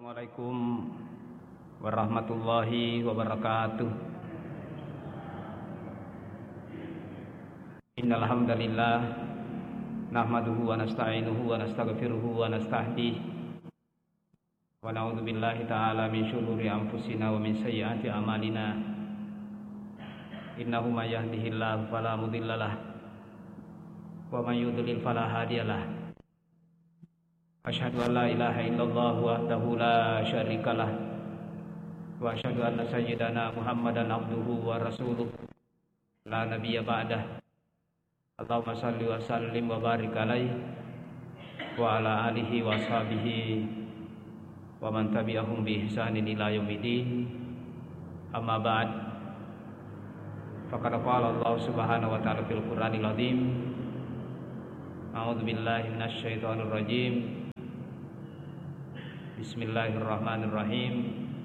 Assalamualaikum warahmatullahi wabarakatuh. Innal hamdalillah nahmaduhu wa nasta'inuhu wa nastaghfiruhu wa nastahdihi wa na'udzu billahi ta'ala min syururi anfusina wa min sayyiati a'malina. Innahu may yahdihillahu fala mudhillalah wa may yudlil fala hadiyalah. Asyhadu an la ilaha illallah wahdahu la syarikalah wa asyhadu anna sayyidana Muhammadan abduhu wa rasuluh la nabiyya ba'dah. Allahumma shalli wa sallim wa barik alaihi wa ala alihi wa sahbihi wa man tabi'ahum bi ihsanin ila yaumiddin. Amma ba'd. Faqad qala Allah subhanahu wa ta'ala fil Qur'anil azim. A'udzu billahi minasy syaithanir rajim. Bismillahirrahmanirrahim.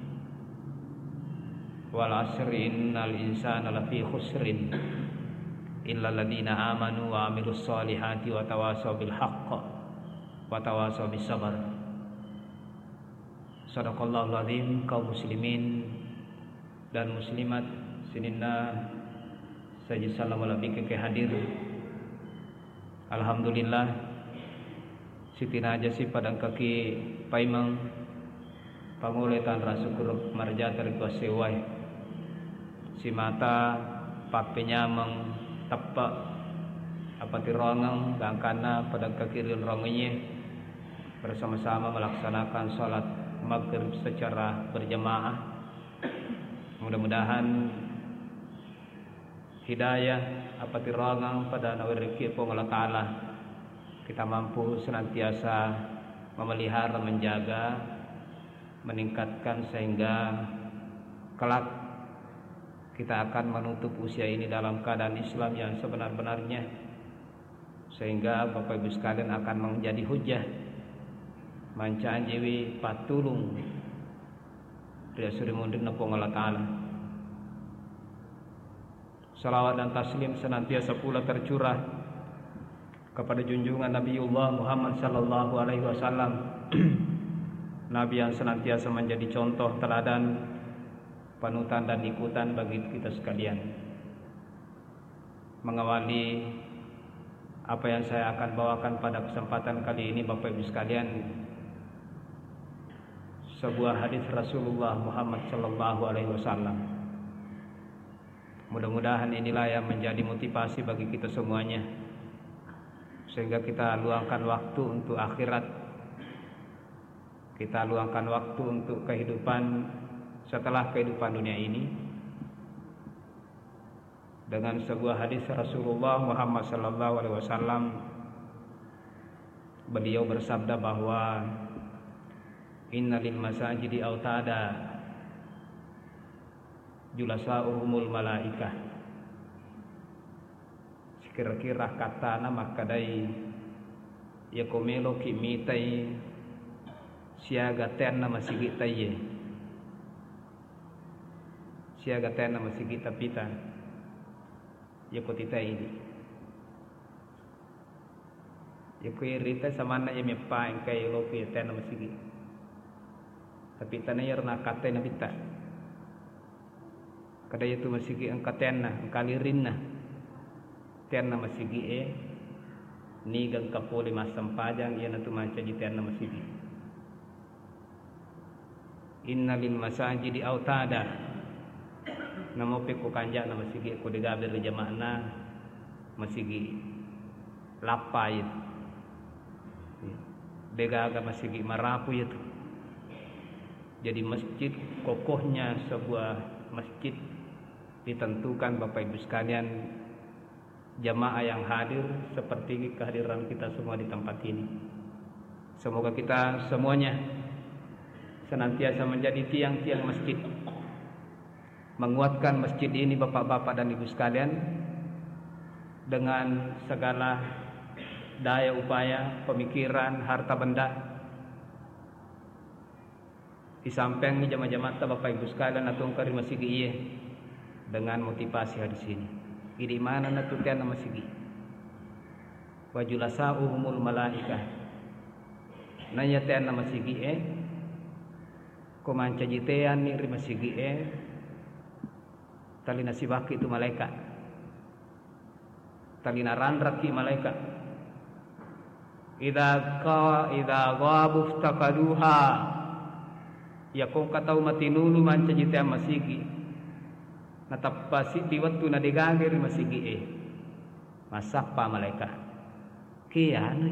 Wal 'asri innal insana lafi khusrin illal ladzina amanu wa 'amilus solihati wa tawasaw bil haqq wa tawasaw bis sabr. Shadaqallahul azim. Kaum muslimin dan muslimat sininna saja salam alaikum ke hadir. Alhamdulillah sitina aja si padang kaki paimang panguletan rasukur marja tergua sewai si mata pak penyamang tepak apa tirongang gangkana padang kaki ronginya bersama-sama melaksanakan sholat maghrib secara berjamaah. Mudah-mudahan hidayah apa tirongang pada nawiriki Allah Ta'ala kita mampu senantiasa memelihara, menjaga, meningkatkan sehingga kelak kita akan menutup usia ini dalam keadaan Islam yang sebenar-benarnya, sehingga Bapak Ibu sekalian akan menjadi hujah mancaan jiwi patulung dia suri mundin nepung Allah Ta'ala. Salawat dan taslim senantiasa pula tercurah kepada junjungan Nabiullah Muhammad sallallahu alaihi wasallam, Nabi yang senantiasa menjadi contoh teladan, panutan dan ikutan bagi kita sekalian. Mengawali apa yang saya akan bawakan pada kesempatan kali ini Bapak Ibu sekalian, sebuah hadis Rasulullah Muhammad sallallahu alaihi wasallam. Mudah-mudahan inilah yang menjadi motivasi bagi kita semuanya, sehingga kita luangkan waktu untuk akhirat, kita luangkan waktu untuk kehidupan setelah kehidupan dunia ini. Dengan sebuah hadis Rasulullah Muhammad sallallahu alaihi wasallam, beliau bersabda bahwa innalil masajidi autada julasa'uhumul malaikah. Kira-kira kata nama kadai ya komelo kimitai siaga ten nama sigitai siaga ten nama sigita pita ya kotita ini ya kuirita samana ya mepa engkai lopi ten nama sigi tapi tanaya rena kata na pita kadai itu masigi engkatenna engkalirinna tianna masigi ni gang kapoli masam pajang ia natu manca di tianna masigi. Innalil masajidi autada namo pe ko kanja na masigi ko digabir jamaahna masigi lapay degaga masigi marapu itu. Jadi masjid kokohnya sebuah masjid ditentukan Bapak Ibu sekalian jamaah yang hadir seperti kehadiran kita semua di tempat ini. Semoga kita semuanya senantiasa menjadi tiang-tiang masjid, menguatkan masjid ini Bapak-bapak dan Ibu sekalian dengan segala daya upaya, pemikiran, harta benda. Di samping jamaah-jamaah Bapak Ibu sekalian atau kari masjid iye dengan motivasi hadis ini. Di mana natutian nama sigi wajulasa'uhumul malaikah nanya tian nama sigi ko manca jitean ni rima sigi talina sibaki itu malaikat, talina ranraki malaikat. Idza ghabu iftaqaduha, ya kong katau matinulu manca jitean masigi natapasi di waktu na digagir masigi masapa malaikat kian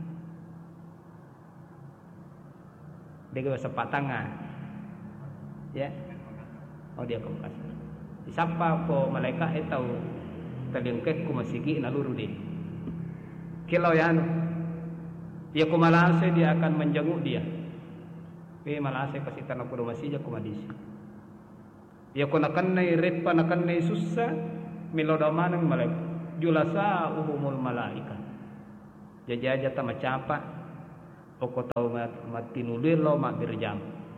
dia sepak tangan ya, oh dia kong kasar disapa po malaikat tahu talingkek ku masigi naluru dia kilau ya dia kumalase dia akan menjenguk dia malase pasti tanah kudu masih jaku madisi ya ko nakanay repa nakanay sussa milodamanang malaikat julasa uhumul malaika jajaja ta macapa o ko tau matinulilo mabirjam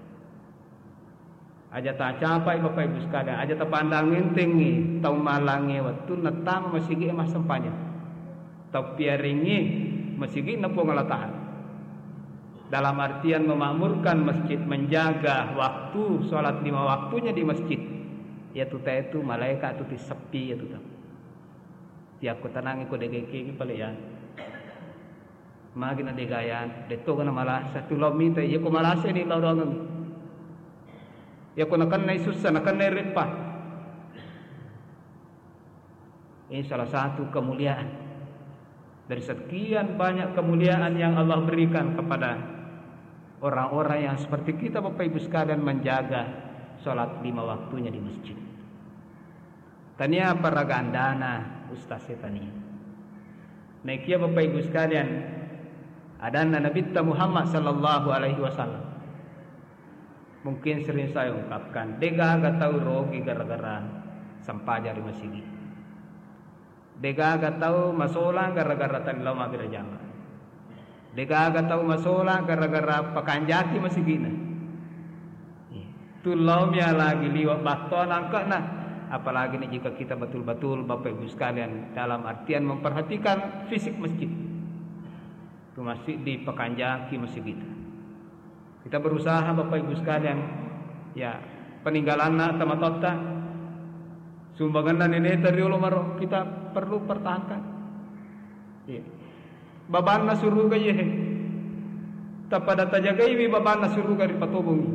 aja ta capa bapak ibu sekalian aja ta pandangin tinggi tau malangi waktu natam masigi mas sempanya tau piaringi masigi napo ngalatahan dalam artian memakmurkan masjid, menjaga waktu sholat 5 waktunya di masjid. Ya tu itu malaikat tu sepi ya tu. Tiap ko tanangi ko degeki pale ya. Magina degayan, deto kana malah satu lomita ya ko malase ni lorong. Ya ko nakan nai susah nakan nai repa. Ini salah satu kemuliaan dari sekian banyak kemuliaan yang Allah berikan kepada orang-orang yang seperti kita Bapak Ibu sekalian menjaga sholat 5 waktunya di masjid. Tania para gandana ustaz tania. Naikia Bapak Ibu sekalian adana Nabi Muhammad sallallahu alaihi wasallam. Mungkin sering saya ungkapkan, dega tahu rogi gara-gara sampaja di masjid. Dega tahu masola gara-gara tanlau mabira jamaah. Dega tahu masola gara-gara pakanjati masih gina. Tulaunya lagi liwat baton angkatna. Apalagi nih jika kita betul-betul Bapak Ibu sekalian dalam artian memperhatikan fisik masjid. Itu masih di pakanjaki masih kita. Kita berusaha Bapak Ibu sekalian ya peninggalan tamatota sumbangan ini dari ulama kita perlu pertahankan. Ya. Baban na suruga ye tapada tajagai wi baban na suruga ri patubungi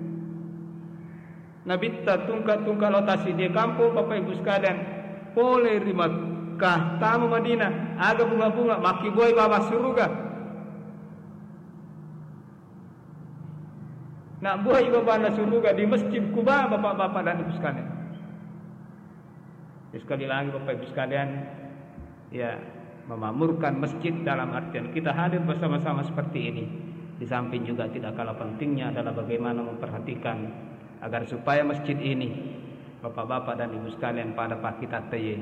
nabitta tungka lotasi di kampung Bapak Ibu sekalian boleh ri Makkah tamu Madinah aga bunga-bunga maki boy baba suruga nak boy baban na suruga di Masjid Kuba Bapak-bapak dan Ibu sekalian. Sekali lagi Bapak Ibu sekalian ya memakmurkan masjid dalam artian kita hadir bersama-sama seperti ini. Di samping juga tidak kalah pentingnya adalah bagaimana memperhatikan agar supaya masjid ini Bapak-bapak dan Ibu sekalian pada kita taye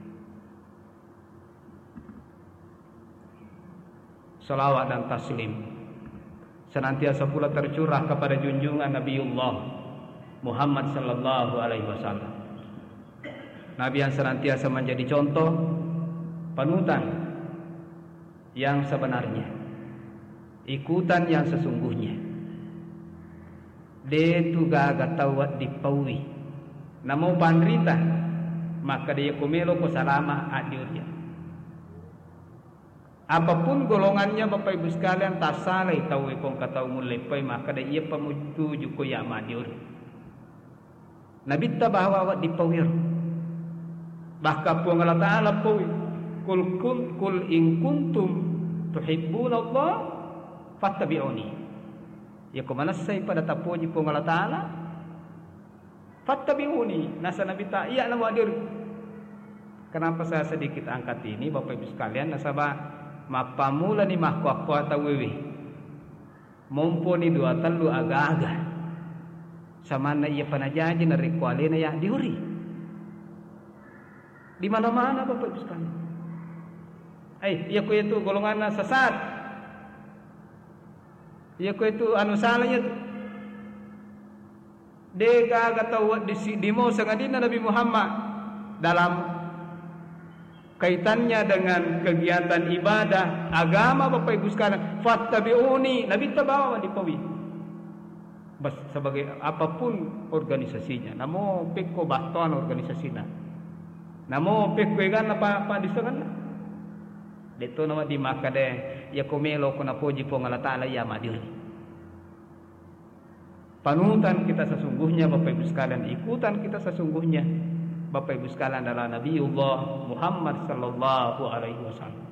salawat dan taslim senantiasa pula tercurah kepada junjungan Nabiullah Muhammad sallallahu alaihi wasallam. Nabi yang senantiasa menjadi contoh panutan yang sebenarnya, ikutan yang sesungguhnya. Dia tu gaga tawat dipawi, namo panrita maka dia kumelo ko salama adiurnya. Apapun golongannya Bapak Ibu sekalian tak salah tahu kong kata mulai maka dia pamutu juko ya madiur. Nabi ta bahwa dipawir. Bahkan pun Allah Taala pawi kul in kuntum tuhibbuna Allah fattabi'uni. Ya kemana saya pada tapuji pun Allah Taala fattabi'uni. Nasa Nabi ta iya nama hadir. Kenapa saya sedikit angkat ini Bapak Ibu sekalian nasabah mapamula ni mahkuakwa tawiwi mumpuni dua telu aga-aga samana iya panajaji na rikuali na ya diuri di mana-mana Bapak Ibu sekalian. Iya ko itu golongan sesat. Iya ko itu anu salahnya tu. Dega gatawat di mo sangadina Nabi Muhammad dalam kaitannya dengan kegiatan ibadah agama Bapak Ibu sekalian. Fattabi'uni, Nabi tabawa di pawi. sebagai apapun organisasinya. Namo peko batuan organisasinya. Namo peko kan apa disengan. Dito nama di makade ya komelo kuna poji po ngala taala ya madiri. Panutan kita sesungguhnya Bapak Ibu sekalian, ikutan kita sesungguhnya Bapak Ibu sekalian adalah Nabiullah Muhammad sallallahu alaihi wasallam.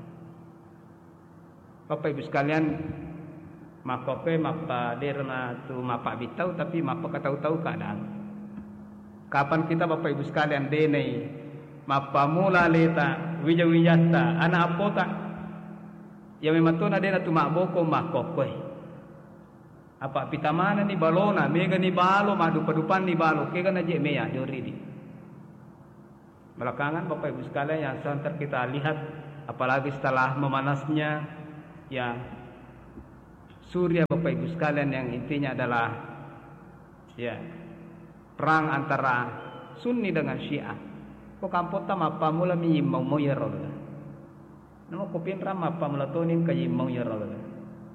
Bapak Ibu sekalian, makope mapa derna tu mapa bitau tapi mapa katau-tau keadaan. Kapan kita Bapak Ibu sekalian denei mapa mula leta wijawijata anak apota ya mematona dena tu maboko makokoy. Apa pitamana ni balona mega ni balo madupadupan ni balo kega na je meya jori di. Belakangan Bapak Ibu sekalian yang sebentar kita lihat apalagi setelah memanasnya ya surya Bapak Ibu sekalian yang intinya adalah ya perang antara Sunni dengan Syiah. Kok kampota mapa mula mi mau moyerol. Namo kopin ram mapa mula tonin kay mau yerol.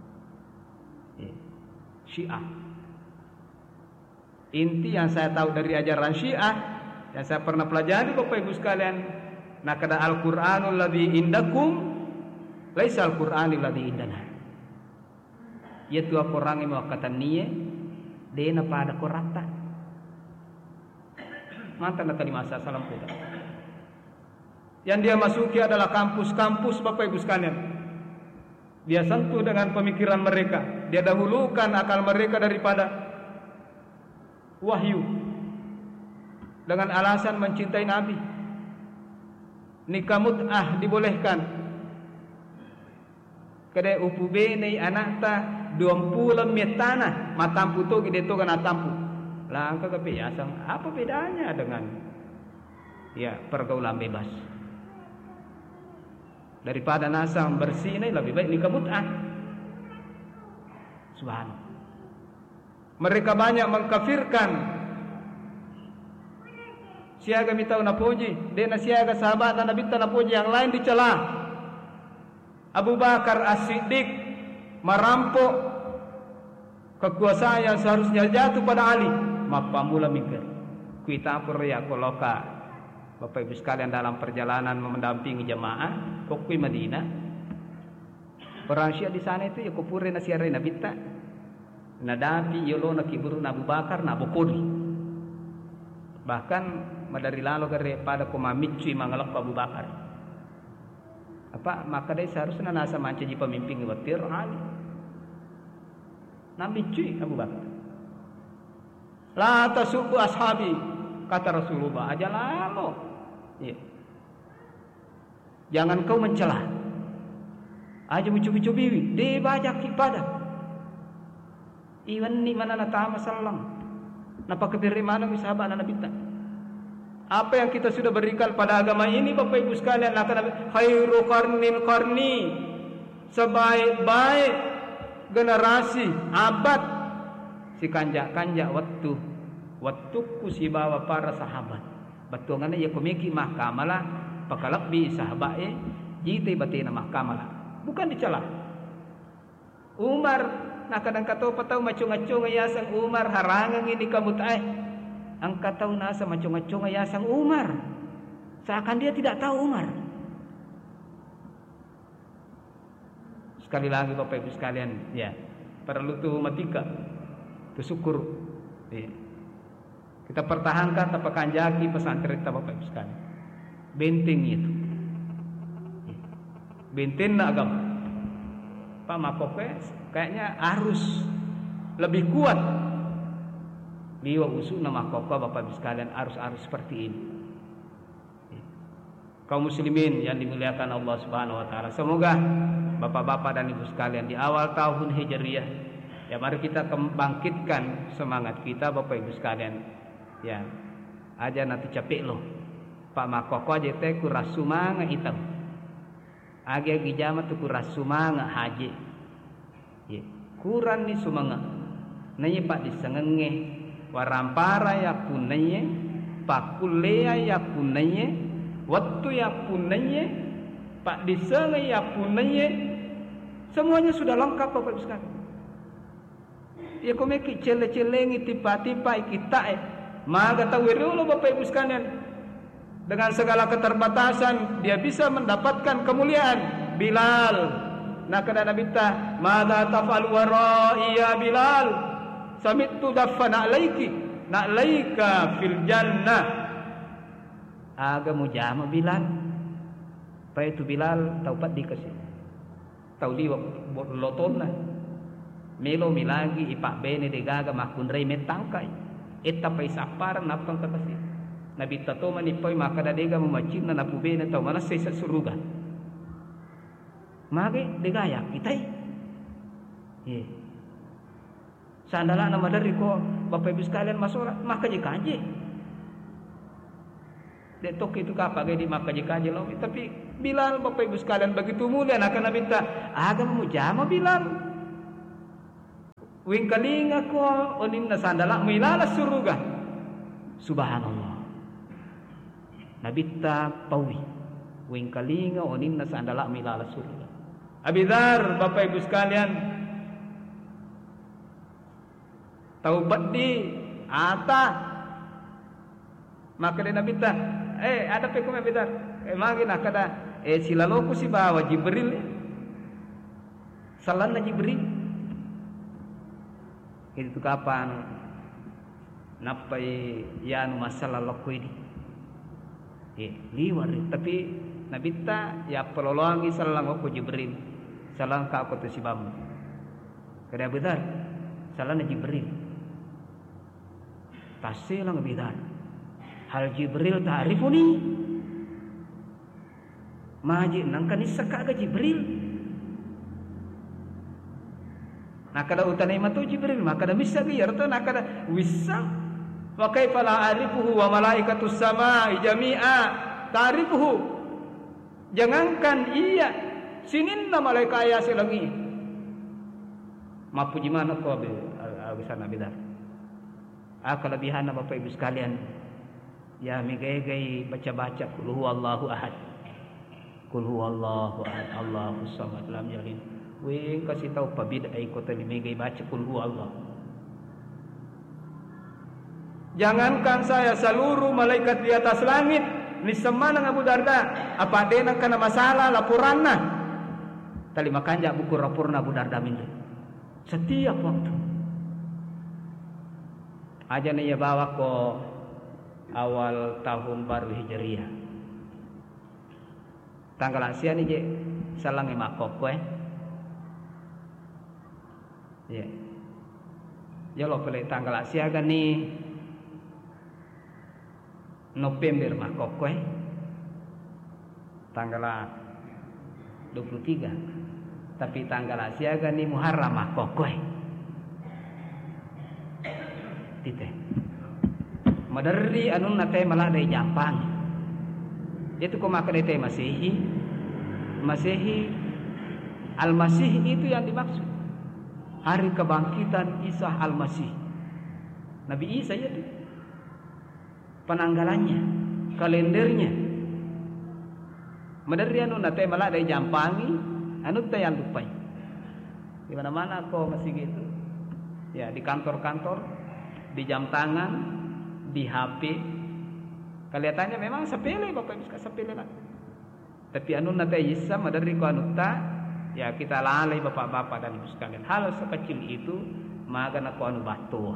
Syiah. Inti yang saya tahu dari ajaran Syiah yang saya pernah pelajari Bapak Ibu sekalian, nakada Al-Qur'anul ladzi indakum laisa Al-Qur'anul ladzi indana. Yaitu Al-Qur'an yang mewakatan niye dena pada korata. Mantan tadi masa salam kita. Yang dia masuki adalah kampus-kampus Bapak Ibu sekalian. Dia sentuh dengan pemikiran mereka. Dia dahulukan akal mereka daripada wahyu. Dengan alasan mencintai Nabi. Nikah mut'ah dibolehkan. Kedai upu bene anakta 20 metana matampu to gede to kana tampu. Langka kebiasaan. Apa bedanya dengan ya pergaulan bebas? Daripada nasang bersih ini lebih baik nikah mut'ah. Subhanallah. Mereka banyak mengkafirkan. Siaga mitau napuji, dena siaga sahabat dan nabi napuji yang lain dicela. Abu Bakar As-Siddiq merampok kekuasaan yang seharusnya jatuh pada Ali. Mapa mula mikir. Kita perya koloka Bapak Ibu sekalian dalam perjalanan mendampingi jemaah kokui Madinah. Orang Syiah di sana itu ya kupure nasiare nabita. Nadapi yolo nakiburu Abu Bakar na bokodi. Bahkan madari lalo gare pada komamicu mangalak Abu Bakar. Apa maka dia seharusnya nasa manca ji pemimpin watir Ali. Namicu Abu Bakar. La tasubbu ashabi kata Rasulullah aja lalo. Ya. Jangan kau mencela. Aja bucu-bucu dia banyak ibadah. Iwan ni mana na tama sallam. Napakabiri mana mi sahabat na nabita. Apa yang kita sudah berikan pada agama ini Bapak Ibu sekalian akan khairu qarnin qarni. Sebaik-baik generasi abad si kanjak-kanjak waktuku si bawa para sahabat. Batungan ya komiki mahkamala pakalak bi sahabat jite batina mahkamala. Bukan dicela. Umar nak kadang kata patau macung-macung ayasang Umar harangan ini kamu ang kataw nasa macung-macung ayasang Umar. Seakan dia tidak tahu Umar. Sekali lagi Bapak Ibu sekalian, ya perlu tuh matika, tuh syukur. Ya. Kita pertahankan tapakan jaki pesantren kita Bapak Ibu sekalian. Benteng itu. Benteng na agama. Pak Makope kayaknya harus lebih kuat. Liwa usul nama Makope Bapak Ibu sekalian harus seperti ini. Kaum muslimin yang dimuliakan Allah Subhanahu wa taala. Semoga Bapak-bapak dan Ibu sekalian di awal tahun Hijriyah ya mari kita bangkitkan semangat kita Bapak Ibu sekalian. Ya, aja nanti capek loh. Pak Makoko aja teh kuras sumanga hitam. Agi jama tu kuras sumanga haji. Ya, kuran ni sumanga. Nanya Pak disengenge warampara ya punanye, pakulea ya punanye, waktu ya punanye, Pak disenge ya punanye. Semuanya sudah lengkap Bapak Ibu sekalian. Ya kau meki cele-celengi tipa-tipa kita maka tahu dulu Bapak Ibu sekalian, dengan segala keterbatasan dia bisa mendapatkan kemuliaan. Bilal, nak kena Nabi ta, "Madza taf'al wara'i ya Bilal?" Sami'tu daffana na'laika fil jannah. Aga mujama Bilal. Pa itu Bilal taupat dikasih. Tau di lotonna. Melo milagi ipak bene de gaga makun rei metangkai. Eta pa isapar napang kakasih. Nabi tato manipay maka dadega memacin na napubene tau mana sesa suruga. Mage degaya kitai. Sandala nama dari ko Bapak Ibu sekalian masora maka jikaje. Detok itu kapage di maka jikaje lo. Tapi Bilal Bapak Ibu sekalian begitu mulia nak Nabi ta agam mujama Bilal. Wing kalinga ko onin na sandala milala suruga. Subhanallah. Nabi ta pawi. Wing kalinga onin na sandala milala suruga. Abidar Bapak Ibu sekalian, taubat di ata maka dia Nabi ta ada pekum Abidar magi nak ada silaloku si bawa Jibril salan na Jibril itu kapan napai yanu masalah lokui di liwar tapi Nabi ta ya pelolongi salang aku Jibril salang ka aku tu si bamu kada Abidar salan na Jibril tasilang Abidar hal Jibril ta'rifuni maji nangkan isaka ga Jibril nakada utanay matu Jibril maka da bisa gi yarta nakada wissa wa kaifa la arifuhu wa malaikatus samai jami'a ta'rifuhu jangankan iya sininna malaikat ayase lagi mapuji mana ko abisan Abidar kelebihan Bapak Ibu sekalian ya migay baca-baca qul huwallahu ahad qul huwallahu ahad Allahus samad lam yalid wing kasih tahu pabidai ko tadi migay baca qul huwallah. Jangankan saya seluruh malaikat di atas langit ni semana Abu Darda apa dena kana masalah laporanna tali makanja buku raporna Abu Darda minta setiap waktu aja nih ya bawa ko awal tahun baru Hijriah. Tanggal Asia nih je salang emakok ya. Ya lo pilih tanggal Asia kan nih November makok tanggal 23. Tapi tanggal Asia kan nih Muharram makok tite madari anun nate malah dari Jepang itu kok maka dari Masehi Al-Masih itu yang dimaksud hari kebangkitan Isa Al-Masih Nabi Isa itu penanggalannya kalendernya madari anun nate malah dari Jepang anut yang lupai di mana-mana kok masih gitu ya di kantor-kantor di jam tangan, di HP. Kelihatannya memang sepele Bapak Ibu sepele lah. Tapi anu nate Isa madari ko anu ta ya kita lalai Bapak-bapak dan Ibu sekalian. Hal sekecil itu maka na ko anu batu.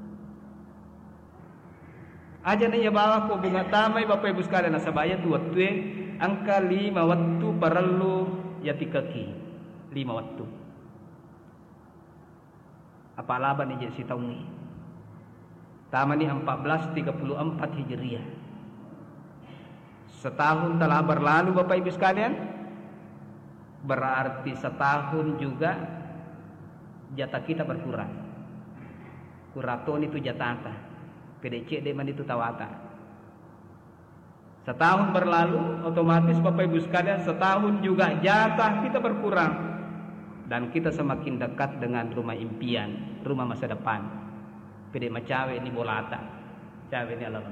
Aja nih ya bawa ko bunga tamay Bapak Ibu sekalian nasabaya tuwatue angka 5 waktu perlu yatikaki 5 waktu. Apa laban ni si tahun ni? Taman ini 1434 Hijriah. Setahun telah berlalu Bapak Ibu sekalian. Berarti setahun juga jatah kita berkurang. Kuraton itu jatah. PDC deman itu tawata. Setahun berlalu otomatis Bapak Ibu sekalian setahun juga jatah kita berkurang. Dan kita semakin dekat dengan rumah impian, rumah masa depan. Pede macawe ini bolata, cawe ini alam.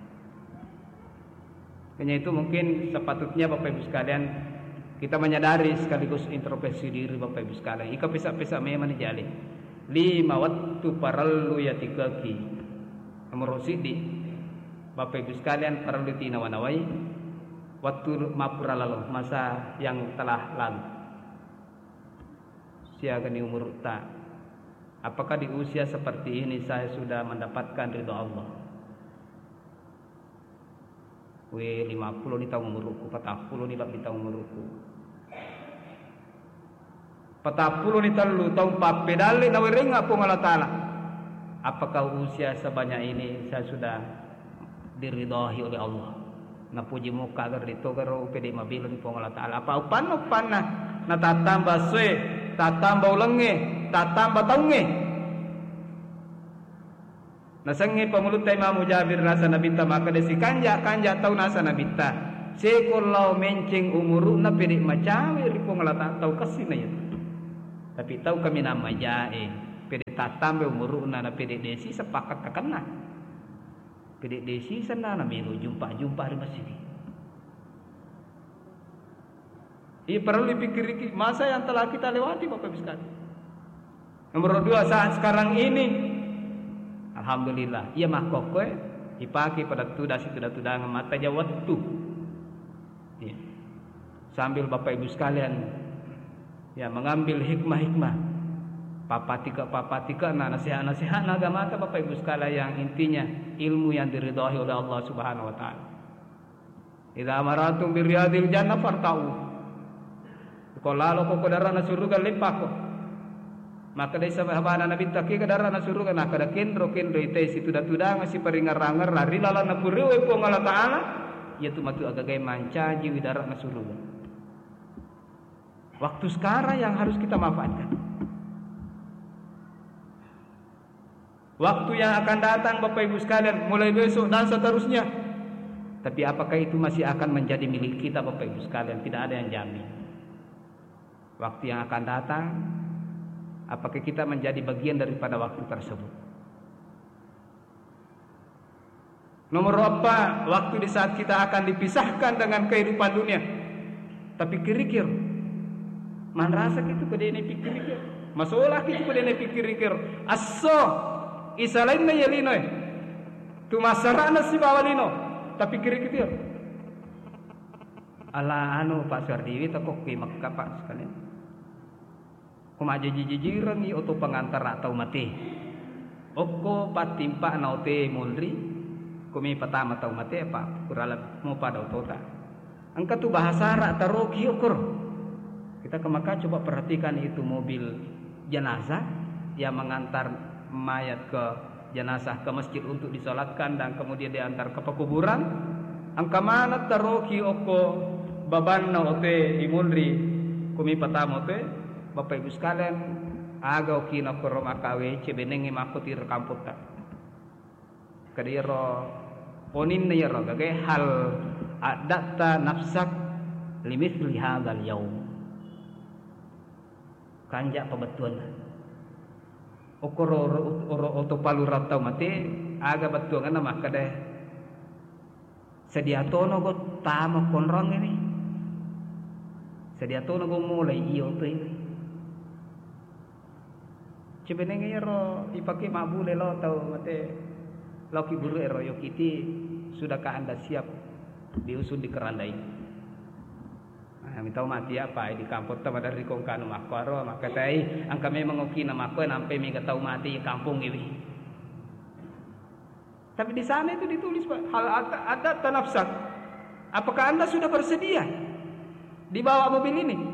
Hanya itu mungkin sepatutnya Bapak Ibu sekalian kita menyadari sekaligus introspeksi diri Bapak Ibu sekalian. Ika pesa-pesa memang dijali. lima waktu parallu ya tikaki nomor sidi Bapak Ibu sekalian perlu tinawanawai waktu mapura lalu masa yang telah lalu siaga di umur tak apakah di usia seperti ini saya sudah mendapatkan ridho Allah 50 ni tahun umurku 40 ni lebih tahun umurku 40 ni terlalu tahun papedali na wering apa Allah Ta'ala apakah usia sebanyak ini saya sudah diridhai oleh Allah na puji muka agar ditogaro pedi mabilo ni Allah Ta'ala apa upan na tatambah sue tatambah ulenge tatambah taunge nasangi pamulut tay Imam Jabir nasa nabita maka desi kanja tahu nasa nabita sekolau mencing umuru na pedi macam ripong Allah tahu kasih na yun tapi tahu kami nama jae pedi tatambah umuru na pedi desi sepakat kakana pedi desi sana na melu jumpa di masjid ini perlu dipikir masa yang telah kita lewati Bapak Ibu sekalian nomor 2 saat sekarang ini alhamdulillah ia mah kokoe dipakai pada tudas mata jawat tu ya. Sambil Bapak Ibu sekalian ya mengambil hikmah papatika nasihat agama Bapak Ibu sekalian yang intinya ilmu yang diridhai oleh Allah Subhanahu wa taala. Idza maratum birriyadil jannah fartau. Kalau kau darana surga lepako maka dari sahabat Nabi taki ke darana surga nak kada kendro ite situ datuda ngasi peringar-rangar lari lala na puriwe po Allah Ta'ala yaitu matu agagai manca jiwi darana surga waktu sekarang yang harus kita manfaatkan waktu yang akan datang Bapak Ibu sekalian mulai besok dan seterusnya tapi apakah itu masih akan menjadi milik kita Bapak Ibu sekalian tidak ada yang jamin waktu yang akan datang apakah kita menjadi bagian daripada waktu tersebut nomor apa waktu di saat kita akan dipisahkan dengan kehidupan dunia tapi kirikir man rasa gitu kede ini pikir masalah gitu kede ini pikir aso isalain na yalino tu masarana si bawalino tapi kirikir ala anu Pak Sardiwi takok ki Makkah Pak sekalian kumajijijiran ni oto pengantar atau mati oko patimpa na ote mulri kumi patama tau mati apa kurala mo pada otota angka tu bahasa ra taroki ukur kita ke Makkah coba perhatikan itu mobil jenazah yang mengantar mayat ke jenazah ke masjid untuk disolatkan dan kemudian diantar ke pekuburan angka mana taroki oko baban na ote imulri kumi patama ote Bapak Ibu sekalian agaw kina ko makawe cebenenge makutir kamputa kadiro onin na yaro gagay hal adatta nafsak limithli hadzal yaum kanja pabetuan okoro oto palurat tau mati aga betuan na makade sediatono go tama konrong ini sediatono go mulai iyo to ini cebenenge ero ipake mabu lelo tau mate loki buru ero yokiti sudahkah Anda siap diusun di kerandai mitau mati apa di kampung ta dari kong kanu makaro makatai ang kami mengoki na mako nampe mi tau mati kampung ini tapi di sana itu ditulis Pak hal ada tanafsak apakah Anda sudah bersedia dibawa mobil ini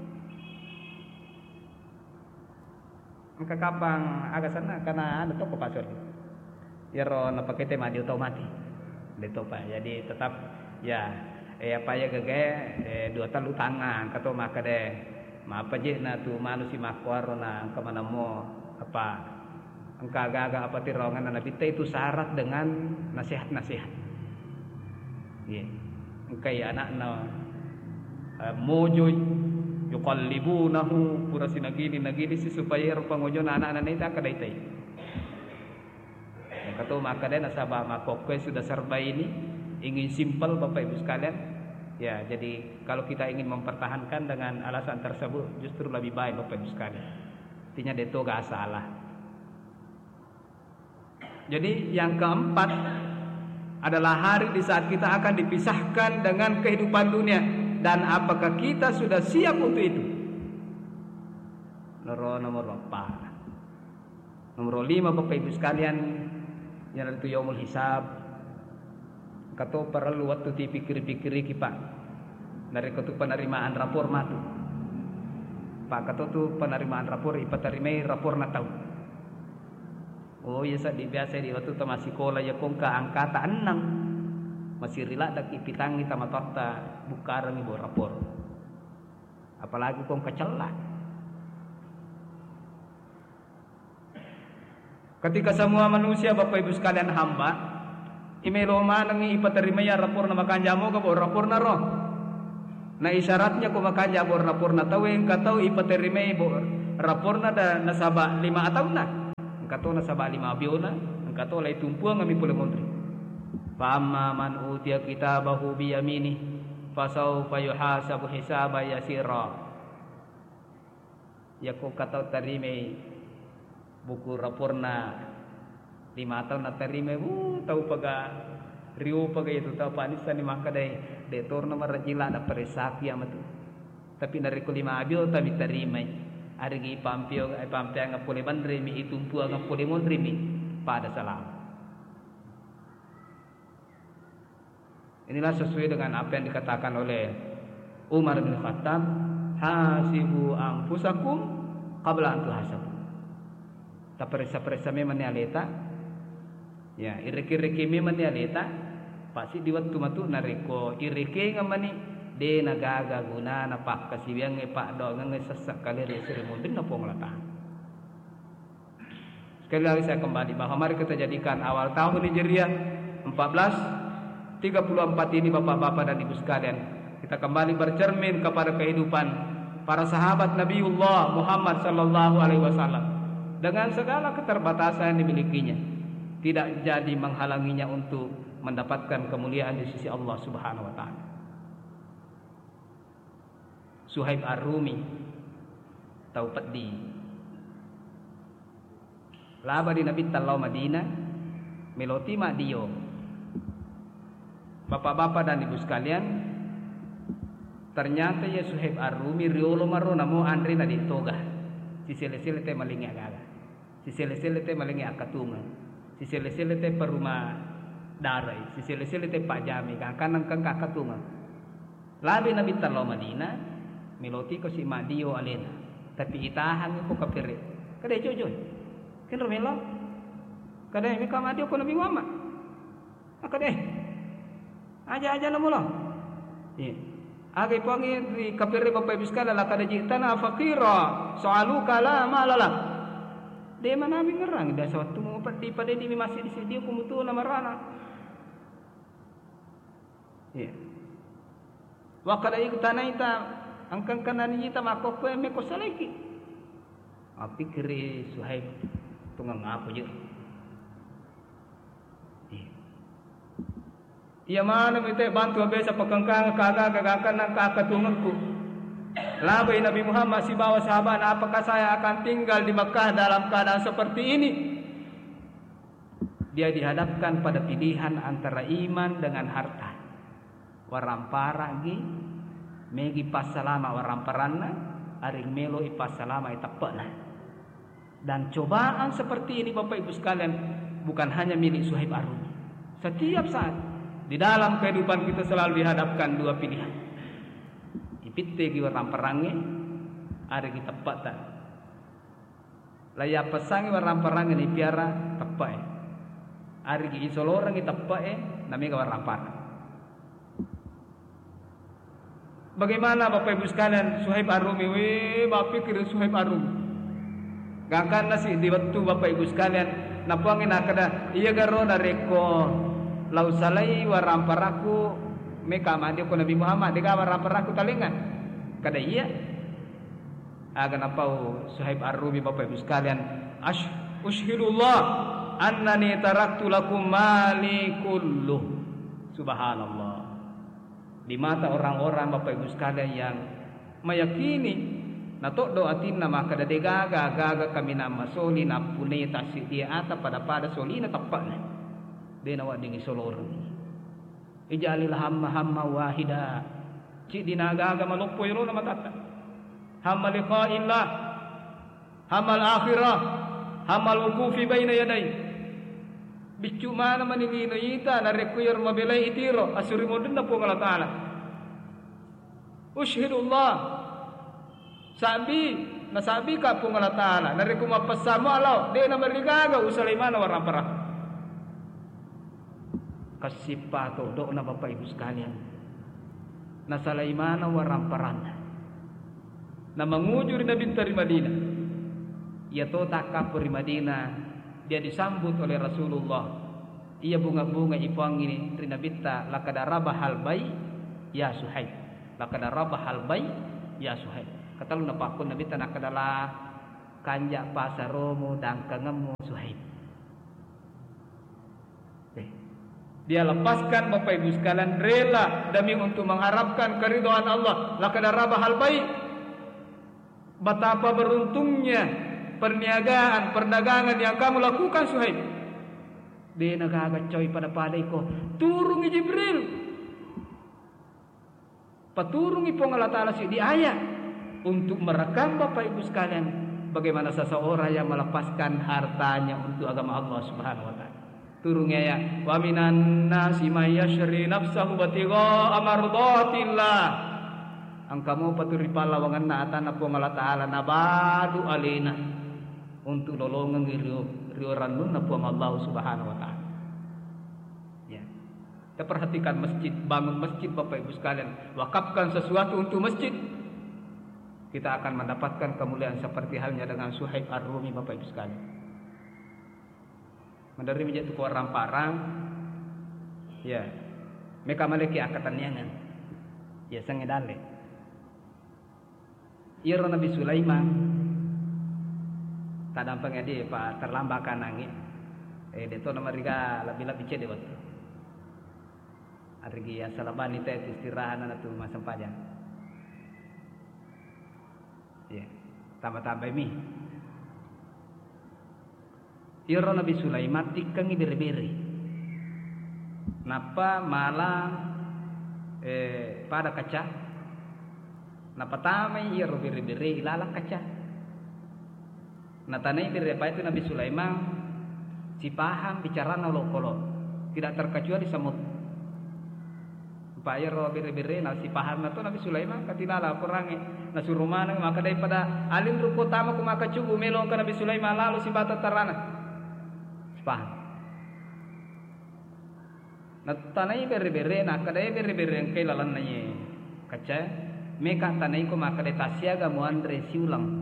angka kapang agak sana karena ada toko pasar ya ro na pakai tema di otomati itu Pak jadi tetap ya apa ya gage dua talu tangan kato maka deh ma apa je na tu manusia makwar na kemana mo apa angka agak apa tirongan na bita itu syarat dengan nasihat-nasihat ya angka ya anak na mojo yuqallibunahu pura sinagini si supaya pangojo anak-anak itu kada itai kato maka deh nasabah makokwe sudah serba ini ingin simpel Bapak Ibu sekalian ya jadi kalau kita ingin mempertahankan dengan alasan tersebut justru lebih baik Bapak Ibu sekalian artinya deto gak salah Jadi yang keempat adalah hari di saat kita akan dipisahkan dengan kehidupan dunia, dan apakah kita sudah siap untuk itu? Nomor 4. Nomor 5 Bapak Ibu sekalian, yang itu yaumul hisab. Kata perlu waktu dipikir-pikir Pak. Dari kata penerimaan rapor matu. Pak kata tu penerimaan rapor ipaterimai rapor na tahu. Oh iya di biasa di waktu ta masih sekolah ya kong ka angkatan 6. Masih rila dak ipitangi ta matorta bukaran ibu rapor. Apalagi kong kecelah. Ketika semua manusia Bapak Ibu sekalian hamba, imelo manang ipaterimai rapor na makanjamo ka rapor na roh. Na isyaratnya ko makanya rapor na taweng katau ipaterimay rapor na da nasaba 5 ataw na. Ang kato nasaba 5 abyo na. Ang kato lay tumpuang kami pula montri. Fa'amma man utiya kitabahu biyamini fasawfa yuhasabu hisaba yasira. Ya ko katau tarimay buku rapor na 5 ataw na tarimay tau paga Rio pagai itu tahu panisa ni makadai detor na marajila na paresaki amatu. Tapi dari kulima abio tabi tarimai. Arigi pampio ay pampia nga pole bandre mi itumpu nga pole mondre mi pada salam. Inilah sesuai dengan apa yang dikatakan oleh Umar bin Khattab, hasibu anfusakum qabla an tuhasabu. Ta peresa-peresa me manialeta. Ya, iriki-riki me manialeta. Pasti di waktu matu nareko irike ngamani de nagaga guna na pak kasibiang pak do ngai sesak kali resir mundin na ponglata. Sekali lagi saya kembali bahwa mari kita jadikan awal tahun Hijriah 1434 ini Bapak-bapak dan Ibu sekalian, kita kembali bercermin kepada kehidupan para sahabat Nabiullah Muhammad sallallahu alaihi wasallam dengan segala keterbatasan yang dimilikinya, tidak jadi menghalanginya untuk mendapatkan kemuliaan di sisi Allah Subhanahu wa taala. Suhaib Ar-Rumi tahu peddi. Laba di Nabi Talau Madinah meloti madio. Bapak-bapak dan Ibu sekalian, ternyata ya Suhaib Ar-Rumi riolo maro namo andre na ditoga. Si sele-sele te malingi agaga. Si sele-sele te malingi akatunga. Si sele-sele te perumah darai, si sele-sele te Pak Jami kan kanang kang kakatunga. Labi Nabi Talau Madinah meloti ko si Madio alena. Tapi itahan ko kapire. Kada jojoy. Ken romelo. Kada mi ka Madio ko Nabi Muhammad. Kada aja na mulo. Agay pangi di kapire Bapak Ibu sekalian la kada jitana faqira soaluka la malala. De manami ngerang da sawatu mo pati pada di masih di sini kumutu na marana. Wa kada ikutana ita angkang kanan ita makok ko me ko salaki. Api kiri Suhaib tungang ngapo je. Iya mana minta bantu abis pekengkang kagak nang kakatungku. Labai Nabi Muhammad si bawa sahabat, apakah saya akan tinggal di Mekah dalam keadaan seperti ini? Dia dihadapkan pada pilihan antara iman dengan harta. Warampara gi megi pasalama waramparana aring melo ipasalama itapana. Dan cobaan seperti ini Bapak Ibu sekalian bukan hanya milik Suhaib Ar-Rumi. Setiap saat di dalam kehidupan kita selalu dihadapkan dua pilihan. Ipitte gi waramparangge ari gi tepata. Laya pesangi waramparangge ni piara tepae. Ari gi isolorang gi tepae nami ga warampara. Bagaimana Bapak Ibu sekalian Suhaib Ar-Rumi bapikir Suhaib Ar-Rumi. Gangkan nasi di waktu Bapak Ibu sekalian napuangin akada iya garo nareko lau salai waramparaku meka mandi ko Nabi Muhammad dega waramparaku talingan kada iya aga napau Suhaib Ar-Rumi Bapak Ibu sekalian ushhidullah annani taraktu lakum mali kulluh. Subhanallah. Di mata orang-orang Bapak Ibu sekalian yang meyakini na to do atin na makada de gaga kami na masoli na punay tasi dia ata pada soli na tapak na de na wading isolor ijalil hamma wahida ci dinagaga malukpoy ro na matata hamma liqa'illah hamma al-akhirah hamma al-wuqufi baina yaday bicu mana manilino ita na require mabelay itiro asuri mo na po Allah Ta'ala ushhidullah sabi ka po Allah Ta'ala na reku mapasamo alaw de na marigaga usalimana warampara kasipato do na Bapak Ibu sekalian na salaimana waramparan na mangujur na bintari Madinah yato takapuri Madinah dia disambut oleh Rasulullah ia bunga-bunga ipang ini trinabita lakadaraba halbay ya Suhaib lakadaraba halbay ya Suhaib katalu napakon nabita nakadala kanja pasaromo dangkangamu Suhaib dia lepaskan Bapak Ibu sekalian rela demi untuk mengharapkan keridhaan Allah lakadaraba halbay betapa beruntungnya perniagaan, perdagangan yang kamu lakukan Suhaib. Dia nagagacoy pada ko. Turungi Jibril. Paturungi pong Allah Ta'ala di ayat. Untuk merekam Bapak Ibu sekalian. Bagaimana seseorang yang melepaskan hartanya untuk agama Allah Subhanahu Wa Ta'ala. Turungi ayat. Wa minan nasi may yashri nafsahu batigha amardatillah. Angkamu paturi palawangan na atan na pong Allah Ta'ala nabadu alina. Untuk lolongan rioran nun na puang Allah Subhanahu Wa Ta'ala. Ya. Kita perhatikan masjid, bangun masjid Bapak Ibu sekalian, wakafkan sesuatu untuk masjid, kita akan mendapatkan kemuliaan seperti halnya dengan Suhaib Ar-Rumi Bapak Ibu sekalian. Menerima jatuh ke orang parang, ya, mereka memiliki akatan nyangan, ya sengedale. Iro Nabi Sulaiman kadang pengedi pak terlambakan angin deto nama riga lebih cede waktu arigi asalabani teh istirahat na tu masam pajang ya tambah mi iro Nabi Sulaiman tikangi beri-beri napa malah pada kaca napa tamai iro beri-beri ilala kaca. Nah tanai berapa itu Nabi Sulaiman si paham bicara nolokolo tidak terkecuali semut. Bayar bere-bere na si paham na to Nabi Sulaiman katilala perangi na surumana maka daripada alin ruko tama ku maka cubu melong ka Nabi Sulaiman lalu si bata tarana. Si paham. Na tanai bere-bere na kadai bere-bere kay lalan na ye kaca meka tanai ku maka detasiaga mo andre siulang.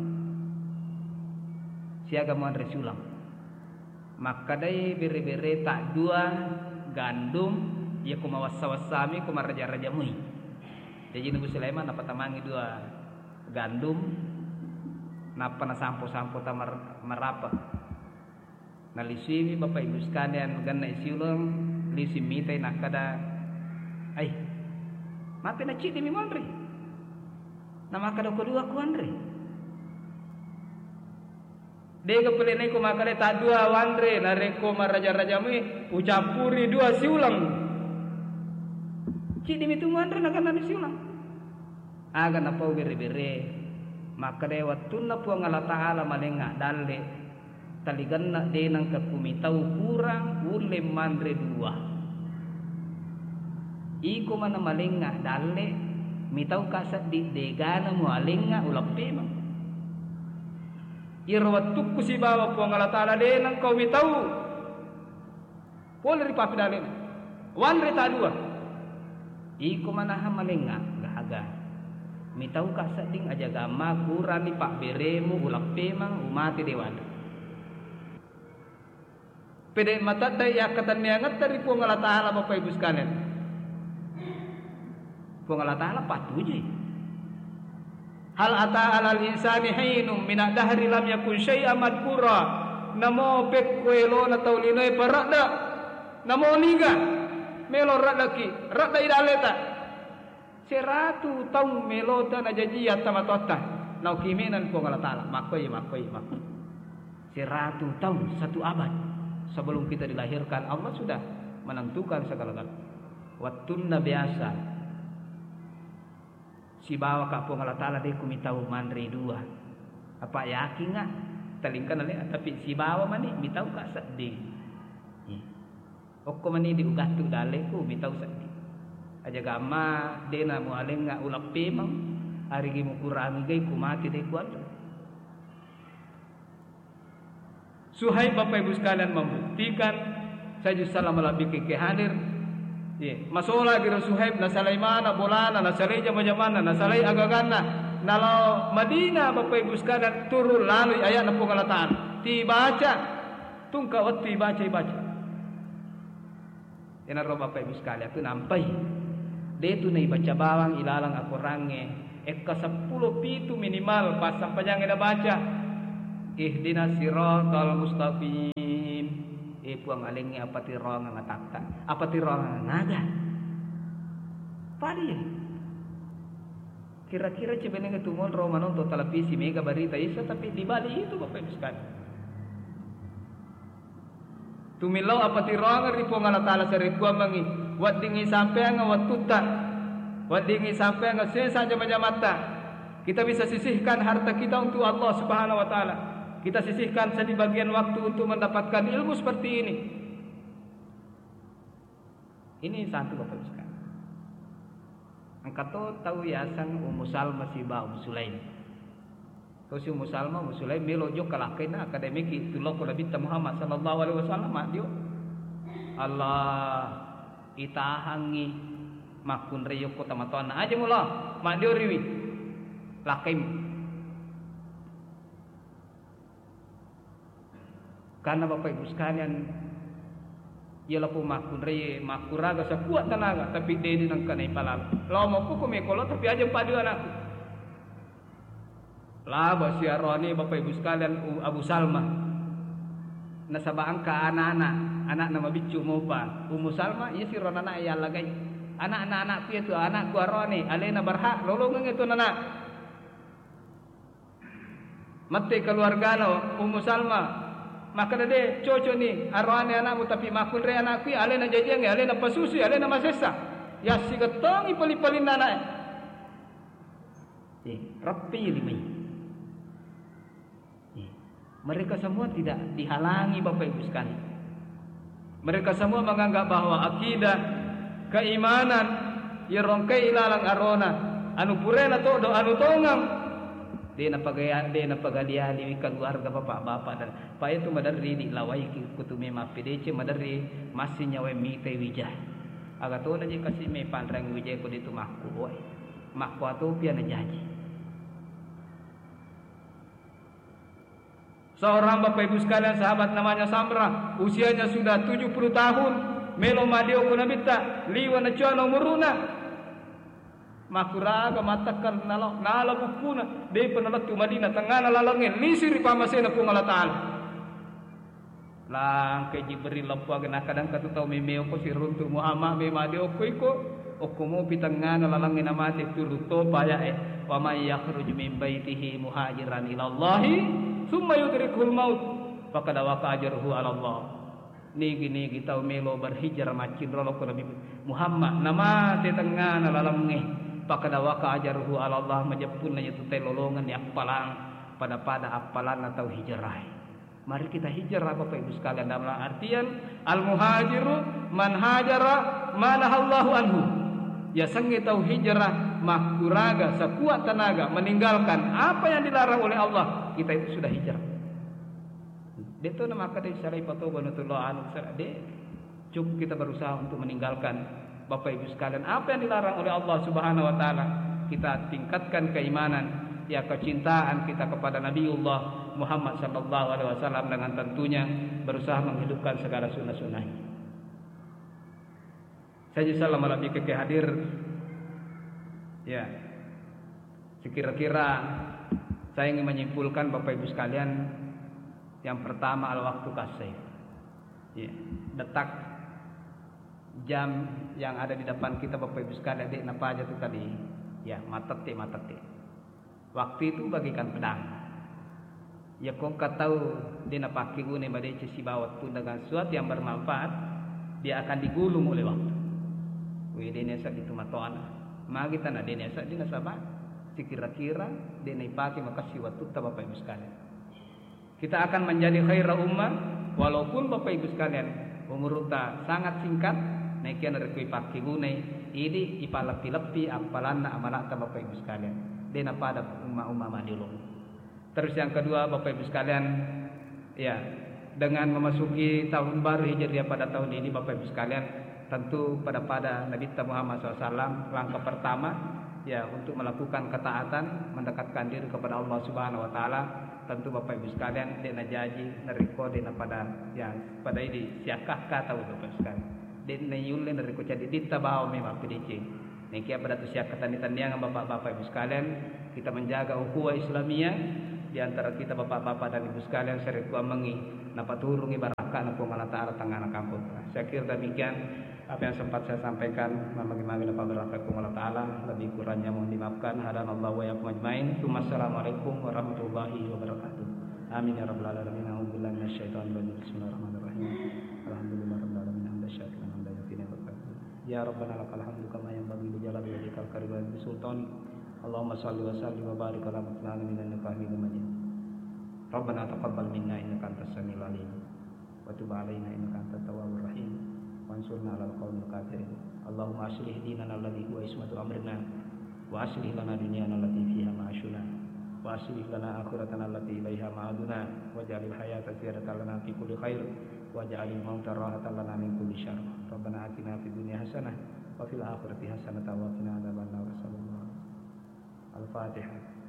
Siaga mo andre siulang. Maka dai bere-bere tak dua gandum ia kumawasa-wasami kumaraja-raja mui. Jadi Nabi Sulaiman napa tamangi dua gandum napa na sampo-sampo tamar marapa. Nalisimi Bapak Ibu sekalian ganna isiulong lisimi tay nakada ay mati na cidi mi mandri. Nama kada kedua ku andri. Dega pelenai ko makale ta dua wandre nareko maraja-raja mui ucampuri dua siulang. Cidi mitu wandre nakan nani siulang. Aga na pau bere-bere maka dewa tunna puang Allah Ta'ala malenga dalle taliganna denang kakumitau kurang ule mandre dua. Iko mana malenga dalle mitau kasat di degana mu alenga ulapema. Irwatuk ku si bawa puang Allah Ta'ala denang kau mitau poleri papi dalen wanre ta dua iko manaha malenga gahaga mitau kasat ding aja gama kurani pak beremu ulap pemang umati dewan pede mata dai yakatan miangat dari puang Allah Ta'ala Bapak Ibu sekalian puang Allah Ta'ala patuji. Hal ata alal insani hinum min dahri lam yakun syai'an madkura namo bekwelo na taulinoy parada namo liga melo radaki rada idaleta seratu taung melota na jajiyat tamatota nau kiminan po Allah Ta'ala. Makoi. 100 tahun, 1 abad sebelum kita dilahirkan, Allah sudah menentukan segala-galanya. Wattuna biasa si bawa ka po Allah Ta'ala de kumitau manri dua. Apa yakin nga? Talingkan ali tapi si bawa mani mitau ka sedih. Okko mani diugatu dale ko mitau sedih. Aja gama dena mo aleng nga ulap pemang ari gi mo kurangi gay kumati de kuat. Suhaib Bapak Ibu sekalian membuktikan saya salam lebih ke hadir. Masola gira Suhaib na Sulaimana bolana na salay jamana na salay agagana nalau Madinah Bapak Ibu sekalian turun lalu ayat na pengalataan dibaca tungka wati baca. Enaro Bapak Ibu sekalian tu nampai dia tu nai baca bawang ilalang aku range eka 10 pitu minimal pas sampainya ngena baca ihdinas siratal mustaqim puang alengi apa tirong ngatakta apa tirong naga padi kira-kira cebene ketumon romano to televisi mega berita isa tapi di Bali itu Bapak Ibu sekalian tumilau apa tirong ri puang Allah Taala sare ku mangi wat dingi sampai nga watuta wat dingi sampai nga sesa jama-jamata kita bisa sisihkan harta kita untuk Allah Subhanahu wa taala. Kita sisihkan di bagian waktu untuk mendapatkan ilmu seperti ini. Ini satu Bapak Ibu sekalian. Angkat tahu yasan Ummu Salma si ba Ummu Sulaim. Kau si Ummu Salma Ummu Sulaim melojo kalakena akademik itu lo ko Nabi Muhammad sallallahu alaihi wasallam dia. Allah itahangi makun reyo ko tamatuan aja mula mak dia riwi. Lakim karena Bapak Ibu sekalian ialah pemakun reye makuraga sekuat tenaga tapi dia nang kanai palal lao mau ku mekolo tapi aja padu anakku lah basi aroni Bapak Ibu sekalian Abu Salma nasabang ka anak nama bicu mopa Ummu Salma iya si ronana ya lagay anak-anak itu anakku aroni alena berhak lolongan itu anak mati keluarga no Ummu Salma maka dede coco ni arwani anakmu tapi makul re anakku alena jajiang alena pasusi alena masesa ya si ketong ipali-palin anak rapi limai mereka semua tidak dihalangi Bapak Ibu sekalian mereka semua menganggap bahwa akidah keimanan ya rongkai ilalang arona anu purena to do anu tongam dia napagalian di keluarga bapak-bapak dan pa itu madari di lawai kutume mapidece madari masih nyawa mite wijah aga to na kasi me panrang wijah ko dito makku atu pian jaji seorang Bapak Ibu sekalian sahabat namanya Samrah usianya sudah 70 tahun melo madio ko nabita liwa na chono muruna makuraga matakan nala bukuna de penalat tu Madinah tengah nalalangin lisiri pamasena pung Allah Taala lang kay Jibril lapwa gana kadang katutaw memeo ko si runtu Muhammad me madeo ko iko okumo pitanga nalalangin amati turuto paya wa may yakhruj min baitihi muhajiran ila Allah summa yudrikul maut faqad waqa ajruhu ala Allah nigi taw melo berhijrah macin rolo ko Nabi Muhammad nama te tengah nalalangin pakadawaka ajaruhu ala Allah majapun na itu telolongan yang palang pada apalan atau hijrah. Mari kita hijrah Bapak Ibu sekalian dalam artian al-muhajiru man hajara manahallahu anhu. Ya sange tahu hijrah makuraga sekuat tenaga meninggalkan apa yang dilarang oleh Allah, kita itu sudah hijrah. Deto nama kada sarai patoba nutullah anu sarade. Cukup kita berusaha untuk meninggalkan Bapak Ibu sekalian apa yang dilarang oleh Allah Subhanahu wa taala. Kita tingkatkan keimanan ya kecintaan kita kepada Nabiullah Muhammad sallallahu alaihi wasallam dengan tentunya berusaha menghidupkan segala sunnah-sunnah. Saya salam lebih ke hadir ya. Sekira-kira saya ingin menyimpulkan Bapak Ibu sekalian yang pertama al-waktu kasih. Ya, detak jam yang ada di depan kita Bapak Ibu sekalian dek napa aja tuh tadi ya matete Waktu itu bagikan pedang. Ya kau tahu dia nak pakai guna badai si bawat tu dengan sesuatu yang bermanfaat, dia akan digulung oleh waktu. Wih dia nesa itu matoan. Magi tanah dia nesa dia nasabah. Sekira-kira dia nak pakai makasih waktu tak Bapak Ibu sekalian. Kita akan menjadi khairah ummah walaupun Bapak Ibu sekalian umur kita sangat singkat. Naikian rekui pakai guna ini ipalapi-lapi apalan amanat Bapak Ibu sekalian. Dia nak pada ummah-ummah madilung. Terus yang kedua Bapak Ibu sekalian, ya dengan memasuki tahun baru Hijriah pada tahun ini Bapak Ibu sekalian, tentu pada Nabi Muhammad SAW langkah pertama ya untuk melakukan ketaatan, mendekatkan diri kepada Allah Subhanahu Wa Taala. Tentu Bapak Ibu sekalian, dia najaji, neriko dia pada yang pada ini siakah kata Bapak Ibu sekalian, dia nayulen neriko jadi ditabau memang PDC. Niki pada tu siakatan yang Bapak-bapak Ibu sekalian, kita menjaga ukhuwah Islamiyah di antara kita bapak-bapak dan ibu sekalian seriku amangi napa turungi barakah napa Allah Taala tengah kampung. Saya kira demikian apa yang sempat saya sampaikan. Magi-magi napa barakah Allah Taala, lebih kurangnya mohon dimaafkan. Hadanallahu wa iyyakum ajmain. Wassalamualaikum warahmatullahi wabarakatuh. Amin ya rabbal alamin. A'udzubillahi minasyaitonir rajim. Bismillahirrahmanirrahim. Alhamdulillahirabbil alamin. Hamdan syakiran hamdan yafi'u ni'matahu. Ya rabbana lakal hamdu kama yanbaghi li jalali wajhikal karim wa bi sultanik. Allahumma salli wa sallim wa barik ala muhammadin innaka Hamidum Majid. Rabbana taqabbal minna innaka antas samiul alim wa tub alaina innaka antat tawwabur rahim wansurna 'alal qaumil kafirin. Allahumma aslih dinana alladhi huwa ismatu amrina wa aslih lana dunyana allati fiha ma'ashuna wa aslih lana akhiratana allati ilaiha ma'aduna waj'alil hayata ziyadatan lana fi kulli khair waj'alil mauta rahatan lana min kulli syarr. Rabbana atina fid dunya hasanah wa fil akhirati hasanah wa qina adzabannar. Al-Fatihah.